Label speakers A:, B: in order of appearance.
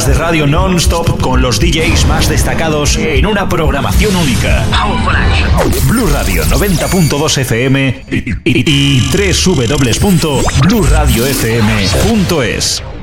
A: de radio non-stop con los DJs más destacados en una programación única. Blue Radio 90.2 FM y www.blueradiofm.es.